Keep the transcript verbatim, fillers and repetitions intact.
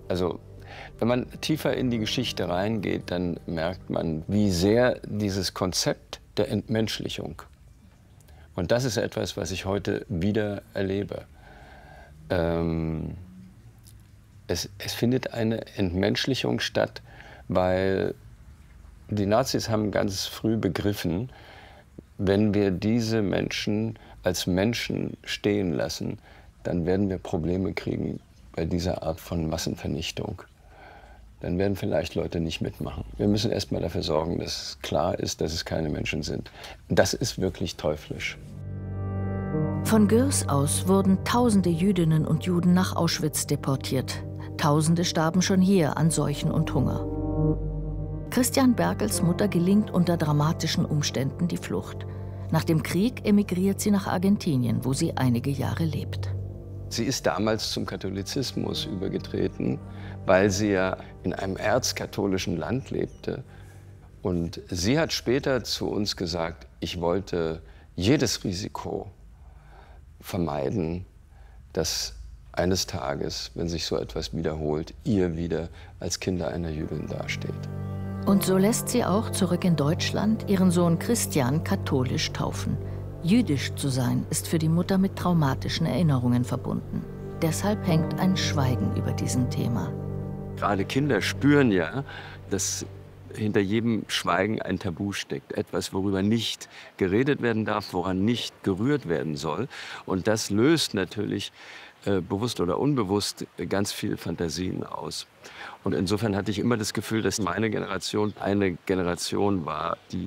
Also, wenn man tiefer in die Geschichte reingeht, dann merkt man, wie sehr dieses Konzept der Entmenschlichung, und das ist etwas, was ich heute wieder erlebe, ähm, es, es findet eine Entmenschlichung statt, weil die Nazis haben ganz früh begriffen, wenn wir diese Menschen als Menschen stehen lassen, dann werden wir Probleme kriegen bei dieser Art von Massenvernichtung. Dann werden vielleicht Leute nicht mitmachen. Wir müssen erst mal dafür sorgen, dass es klar ist, dass es keine Menschen sind. Das ist wirklich teuflisch. Von Gürs aus wurden tausende Jüdinnen und Juden nach Auschwitz deportiert. Tausende starben schon hier an Seuchen und Hunger. Christian Berkels Mutter gelingt unter dramatischen Umständen die Flucht. Nach dem Krieg emigriert sie nach Argentinien, wo sie einige Jahre lebt. Sie ist damals zum Katholizismus übergetreten, weil sie ja in einem erzkatholischen Land lebte. Und sie hat später zu uns gesagt, ich wollte jedes Risiko vermeiden, dass eines Tages, wenn sich so etwas wiederholt, ihr wieder als Kinder einer Jüdin dasteht. Und so lässt sie auch zurück in Deutschland ihren Sohn Christian katholisch taufen. Jüdisch zu sein, ist für die Mutter mit traumatischen Erinnerungen verbunden. Deshalb hängt ein Schweigen über diesem Thema. Gerade Kinder spüren ja, dass hinter jedem Schweigen ein Tabu steckt. Etwas, worüber nicht geredet werden darf, woran nicht gerührt werden soll. Und das löst natürlich äh, bewusst oder unbewusst ganz viel Fantasien aus. Und insofern hatte ich immer das Gefühl, dass meine Generation eine Generation war, die